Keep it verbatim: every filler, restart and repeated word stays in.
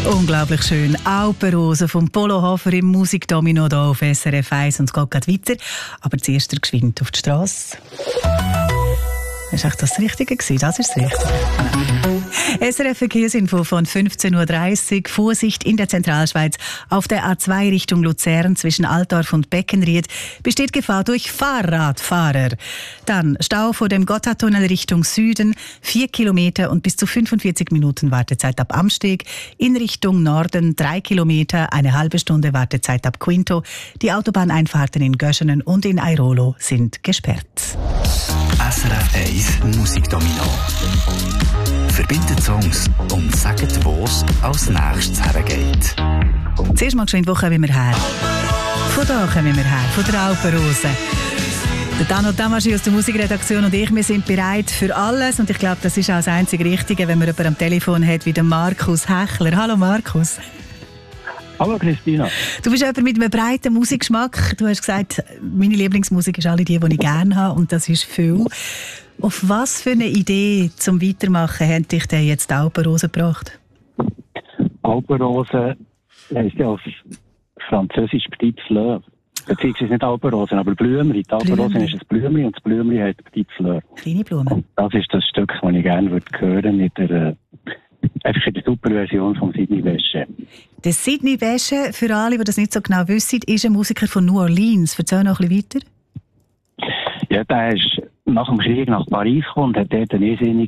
Unglaublich schön. Alpenrose vom Polo Hofer im Musikdomino hier auf S R F eins und es geht gleich weiter. Aber zuerst der geschwind auf die Strasse. Ist echt das Richtige gewesen? Das ist das Richtige. S R F Verkehrsinfo von fünfzehn Uhr dreißig. Vorsicht in der Zentralschweiz. Auf der A zwei Richtung Luzern zwischen Altdorf und Beckenried besteht Gefahr durch Fahrradfahrer. Dann Stau vor dem Gotthardtunnel Richtung Süden. Vier Kilometer und bis zu fünfundvierzig Minuten Wartezeit ab Amsteg. In Richtung Norden drei Kilometer, eine halbe Stunde Wartezeit ab Quinto. Die Autobahneinfahrten in Göschenen und in Airolo sind gesperrt. S R F eins Musikdomino. Verbindet Songs und sagt, wo es als nächstes hergeht. Zuerst mal geschwind, wo kommen wir her? Von da kommen wir her, von der Alpenrose. Der Dano Tamaschi aus der Musikredaktion und ich, wir sind bereit für alles. Und ich glaube, das ist auch das einzige Richtige, wenn man jemanden am Telefon hat wie den Markus Hechler. Hallo Markus. Hallo Christina. Du bist jemand mit einem breiten Musikgeschmack. Du hast gesagt, meine Lieblingsmusik ist alle die, die ich gerne habe. Und das ist viel. Auf was für eine Idee zum Weitermachen hat dich denn jetzt die Alpenrose gebracht? Alpenrose heisst ja auf Französisch Petit Fleur. Beziehungsweise nicht Alpenrosen, aber Blümli. Die Alpenrose ist ein Blümli und das Blümli heißt Petit Fleur. Kleine Blumen. Und das ist das Stück, das ich gerne würde hören mit der, äh, einfach in der super Version von Sidney Bechet. Der Sidney Bechet, für alle, die das nicht so genau wissen, ist ein Musiker von New Orleans. Erzähl noch ein bisschen weiter. Ja, der ist nach dem Krieg nach Paris gekommen und hat dort eine irrsinnige